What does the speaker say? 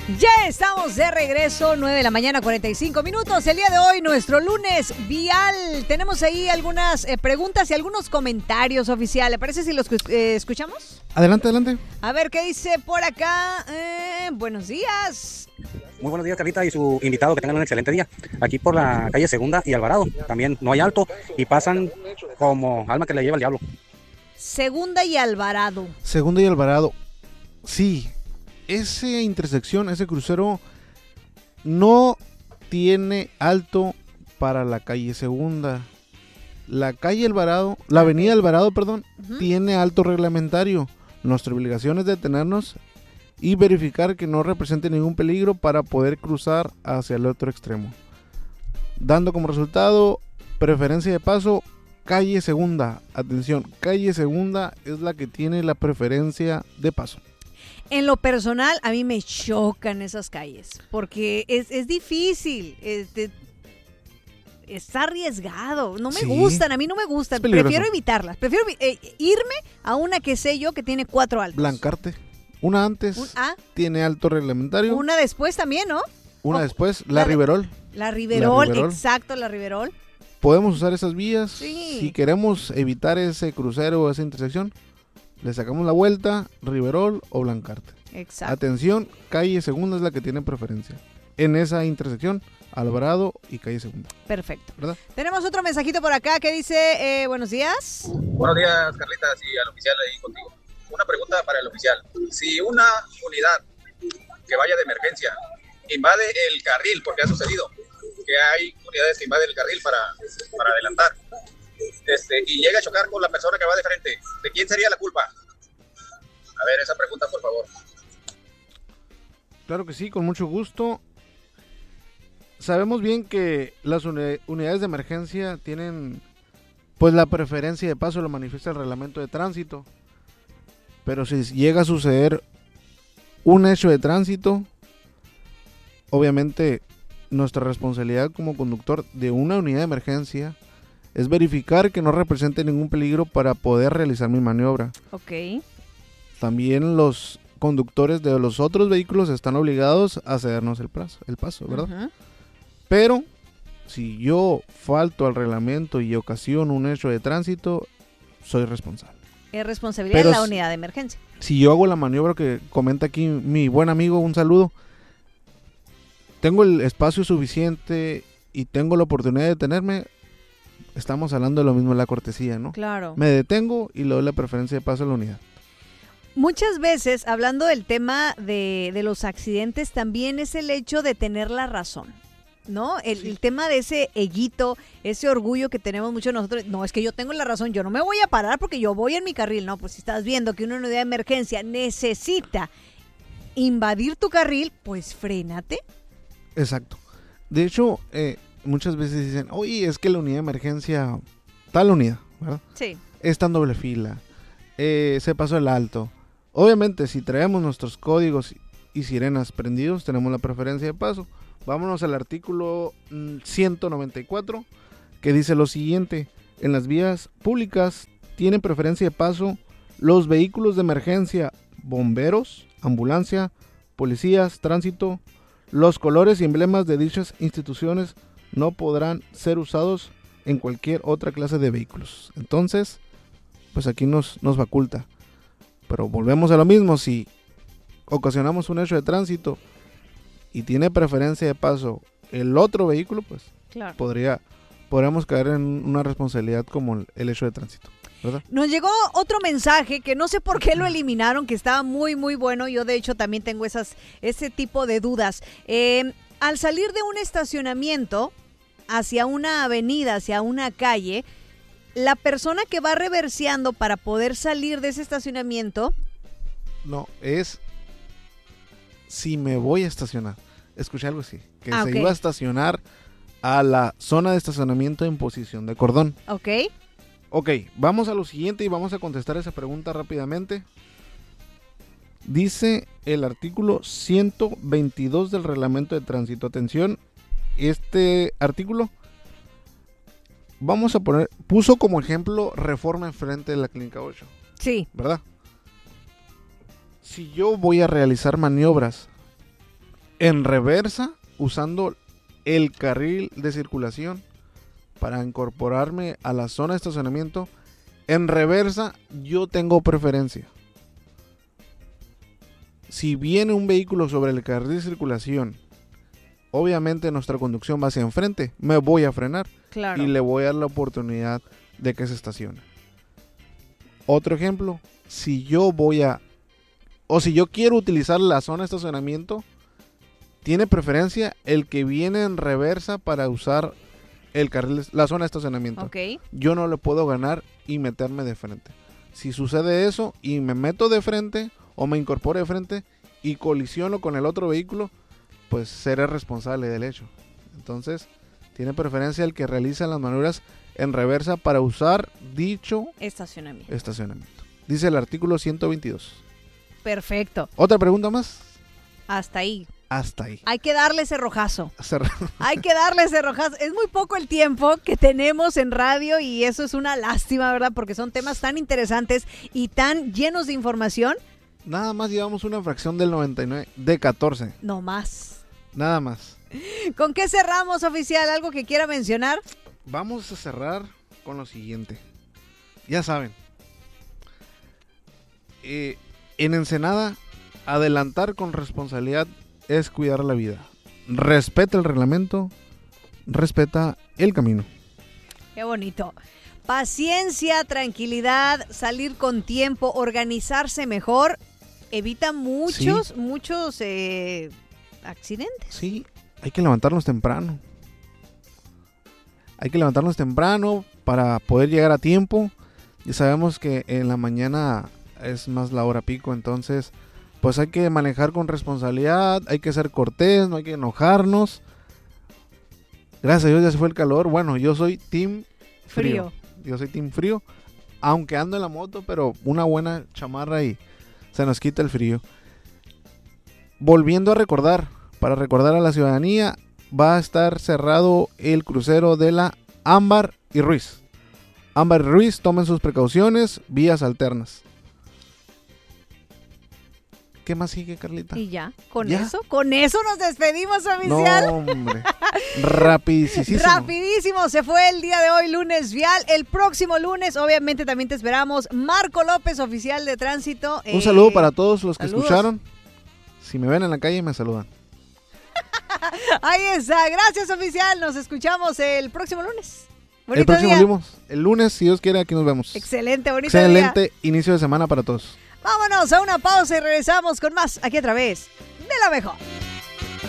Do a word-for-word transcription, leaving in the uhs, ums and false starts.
Ya estamos de regreso, nueve de la mañana, cuarenta y cinco minutos. El día de hoy, nuestro lunes vial. Tenemos ahí algunas eh, preguntas y algunos comentarios, oficial. ¿Le parece si los eh, escuchamos? Adelante, adelante. A ver, ¿qué dice por acá? Eh, buenos días. Muy buenos días, Carlita, y su invitado, que tengan un excelente día. Aquí por la calle Segunda y Alvarado, también no hay alto y pasan como alma que le lleva el diablo. Segunda y Alvarado. Segunda y Alvarado. Sí, esa intersección, ese crucero no tiene alto para la calle Segunda. La calle Alvarado, la avenida Alvarado, perdón, uh-huh. tiene alto reglamentario. Nuestra obligación es detenernos y verificar que no represente ningún peligro para poder cruzar hacia el otro extremo. Dando como resultado preferencia de paso, calle Segunda. Atención, calle Segunda es la que tiene la preferencia de paso. En lo personal, a mí me chocan esas calles, porque es, es difícil, es, de, está arriesgado, no me sí. gustan, a mí no me gustan, prefiero evitarlas, prefiero eh, irme a una que sé yo que tiene cuatro altos. Blancarte, una antes, Un, ah, tiene alto reglamentario. Una después también, ¿no? Una oh, después, la, la Riverol. La Riverol, la Riverol, exacto, la Riverol. Podemos usar esas vías, sí. si queremos evitar ese crucero o esa intersección. Le sacamos la vuelta, Riverol o Blancarte. Exacto. Atención, calle Segunda es la que tiene preferencia. En esa intersección, Alvarado y calle Segunda. Perfecto. ¿Verdad? Tenemos otro mensajito por acá que dice, eh, buenos días. Buenos días, Carlitas, y al oficial ahí contigo. Una pregunta para el oficial. Si una unidad que vaya de emergencia invade el carril, porque ha sucedido que hay unidades que invaden el carril para, para adelantar, Este, y llega a chocar con la persona que va de frente, ¿de quién sería la culpa? A ver, esa pregunta, por favor. Claro que sí, con mucho gusto. Sabemos bien que las uni- unidades de emergencia tienen, pues, la preferencia de paso, lo manifiesta el reglamento de tránsito. Pero si llega a suceder un hecho de tránsito, obviamente nuestra responsabilidad como conductor de una unidad de emergencia es verificar que no represente ningún peligro para poder realizar mi maniobra. Ok. También los conductores de los otros vehículos están obligados a cedernos el paso, el paso, ¿verdad? Uh-huh. Pero si yo falto al reglamento y ocasiono un hecho de tránsito, soy responsable. Es responsabilidad Pero de la unidad de emergencia. Si yo hago la maniobra que comenta aquí mi buen amigo, un saludo, tengo el espacio suficiente y tengo la oportunidad de detenerme, estamos hablando de lo mismo, la cortesía, ¿no? Claro. Me detengo y le doy la preferencia de paso a la unidad. Muchas veces, hablando del tema de, de los accidentes, también es el hecho de tener la razón, ¿no? El, sí. el tema de ese eguito, ese orgullo que tenemos muchos nosotros. No, es que yo tengo la razón, yo no me voy a parar porque yo voy en mi carril. No, pues si estás viendo que una unidad de emergencia necesita invadir tu carril, pues frénate. Exacto. De hecho, eh, muchas veces dicen, oye, es que la unidad de emergencia, tal unidad, ¿verdad? Sí. Está en doble fila, eh, se pasó el alto. Obviamente, si traemos nuestros códigos y sirenas prendidos, tenemos la preferencia de paso. Vámonos al artículo ciento noventa y cuatro, que dice lo siguiente: en las vías públicas tienen preferencia de paso los vehículos de emergencia, bomberos, ambulancia, policías, tránsito. Los colores y emblemas de dichas instituciones no podrán ser usados en cualquier otra clase de vehículos. Entonces, pues aquí nos, nos faculta. Pero volvemos a lo mismo, si ocasionamos un hecho de tránsito y tiene preferencia de paso el otro vehículo, pues claro. podría, podríamos caer en una responsabilidad como el, el hecho de tránsito, ¿verdad? Nos llegó otro mensaje que no sé por qué lo eliminaron, que estaba muy muy bueno. Yo de hecho también tengo esas, ese tipo de dudas. Eh, al salir de un estacionamiento hacia una avenida, hacia una calle, la persona que va reverseando para poder salir de ese estacionamiento... No, es si me voy a estacionar. Escuché algo así, que ah, se okay. iba a estacionar a la zona de estacionamiento en posición de cordón. Ok. Ok, vamos a lo siguiente y vamos a contestar esa pregunta rápidamente. Dice el artículo ciento veintidós del reglamento de tránsito. Atención, este artículo, vamos a poner, puso como ejemplo Reforma enfrente de la Clínica ocho. Sí. ¿Verdad? Si yo voy a realizar maniobras en reversa usando el carril de circulación para incorporarme a la zona de estacionamiento, en reversa yo tengo preferencia. Si viene un vehículo sobre el carril de circulación, obviamente nuestra conducción va hacia enfrente, me voy a frenar Claro. y le voy a dar la oportunidad de que se estacione. Otro ejemplo, si yo voy a, o si yo quiero utilizar la zona de estacionamiento, tiene preferencia el que viene en reversa para usar el carril, la zona de estacionamiento. Ok. Yo no le puedo ganar y meterme de frente. Si sucede eso y me meto de frente o me incorporo de frente y colisiono con el otro vehículo, pues seré responsable del hecho. Entonces, tiene preferencia el que realiza las maniobras en reversa para usar dicho Estacionamiento. estacionamiento. Dice el artículo ciento veintidós. Perfecto. ¿Otra pregunta más? Hasta ahí. Hasta ahí. Hay que darle ese rojazo. Cerra- Hay que darle ese rojazo. Es muy poco el tiempo que tenemos en radio y eso es una lástima, ¿verdad? Porque son temas tan interesantes y tan llenos de información. Nada más llevamos una fracción del noventa y nueve, de catorce. No más. Nada más. ¿Con qué cerramos, oficial? ¿Algo que quiera mencionar? Vamos a cerrar con lo siguiente. Ya saben. Eh, en Ensenada, adelantar con responsabilidad es cuidar la vida. Respeta el reglamento, respeta el camino. Qué bonito. Paciencia, tranquilidad, salir con tiempo, organizarse mejor, evita muchos, Sí. muchos eh, accidentes. Sí, hay que levantarnos temprano. Hay que levantarnos temprano para poder llegar a tiempo. Ya sabemos que en la mañana es más la hora pico, entonces pues hay que manejar con responsabilidad, hay que ser cortés, no hay que enojarnos. Gracias a Dios ya se fue el calor. Bueno, yo soy team frío. Frío. Yo soy team frío, aunque ando en la moto, pero una buena chamarra y se nos quita el frío. Volviendo a recordar, para recordar a la ciudadanía, va a estar cerrado el crucero de la Ámbar y Ruiz. Ámbar y Ruiz, tomen sus precauciones, vías alternas. ¿Qué más sigue, Carlita? Y ya, con ¿Ya? eso, con eso nos despedimos, No, oficial. hombre. Rapidísimo. Rapidísimo, se fue el día de hoy, lunes vial. El próximo lunes, obviamente, también te esperamos. Marco López, oficial de tránsito. Un eh, saludo para todos los que saludos. escucharon. Si me ven en la calle, me saludan. Ahí está, gracias, oficial. Nos escuchamos el próximo lunes. Bonito El próximo día. lunes, el lunes, si Dios quiere, aquí nos vemos. Excelente, bonito día. Excelente inicio de semana para todos. Vámonos a una pausa y regresamos con más aquí a través de La Mejor.